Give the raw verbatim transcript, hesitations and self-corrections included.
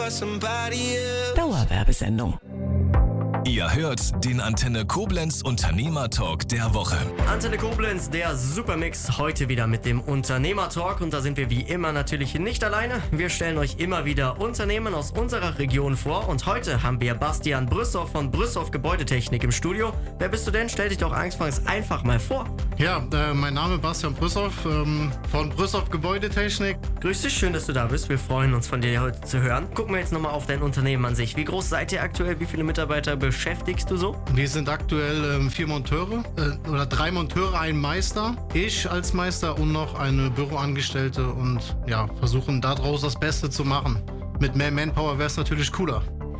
Dauerwerbesendung. Ihr hört den Antenne Koblenz Unternehmer-Talk der Woche. Antenne Koblenz, der Supermix, heute wieder mit dem Unternehmer-Talk. Und da sind wir wie immer natürlich nicht alleine. Wir stellen euch immer wieder Unternehmen aus unserer Region vor. Und heute haben wir Bastian Brüssow von Brüssow Gebäudetechnik im Studio. Wer bist du denn? Stell dich doch anfangs einfach mal vor. Ja, äh, mein Name ist Bastian Brüssow ähm, von Brüssow Gebäudetechnik. Grüß dich, schön, dass du da bist. Wir freuen uns, von dir heute zu hören. Gucken wir jetzt nochmal auf dein Unternehmen an sich. Wie groß seid ihr aktuell? Wie viele Mitarbeiter beschäftigst du so? Wir sind aktuell ähm, vier Monteure äh, oder drei Monteure, ein Meister, ich als Meister und noch eine Büroangestellte und ja, versuchen daraus das Beste zu machen. Mit mehr Manpower wäre es natürlich cooler.